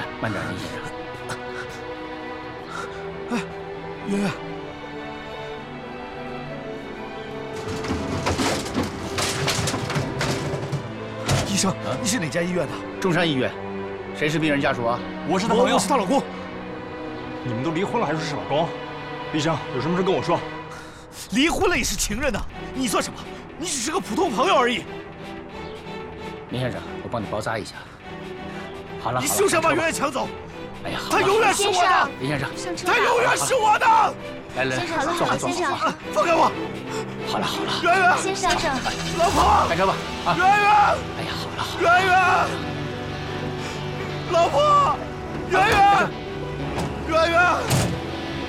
慢点，林先生。 哎，圆圆，医生，你是哪家医院的？ 中山医院。谁是病人家属啊？ 我是她朋友， 我是她老公。 你们都离婚了，还说是老公？医生，有什么事跟我说。 离婚了也是情人呢，你算什么？你只是个普通朋友而已。 林先生，我帮你包扎一下。好了， 你休想把圆圆抢走！ 哎呀， 她永远是我的。 林先生， 她永远是我的。 来，坐好，坐好。 放开我！ 好了， 圆圆， 先生， 老婆， 开车吧。啊， 圆圆， 哎呀，好了， 圆圆，老婆，圆圆，圆圆。